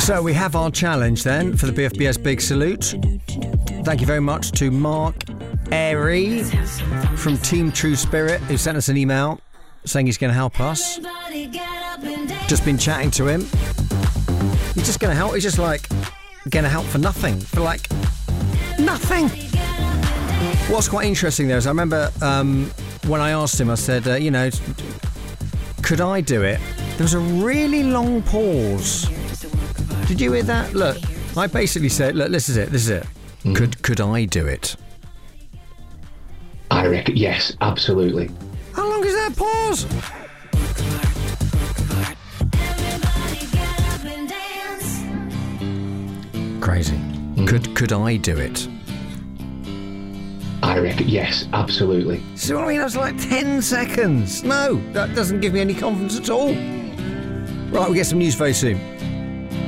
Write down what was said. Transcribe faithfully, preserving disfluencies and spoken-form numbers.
So we have our challenge then for the B F B S Big Salute. Thank you very much to Mark Airy from Team True Spirit, who sent us an email saying he's going to help us. Just been chatting to him. He's just going to help. He's just like going to help for nothing. For like nothing. What's quite interesting there is I remember um, when I asked him, I said, uh, you know, could I do it? There was a really long pause. Did you hear that? Look, I basically said, look, this is it, this is it. Mm. Could could I do it? I reckon, yes, absolutely. How long is that pause? Crazy. Mm. Could could I do it? I reckon, yes, absolutely. See what I mean? That's like ten seconds. No, that doesn't give me any confidence at all. Right, we'll get some news very soon.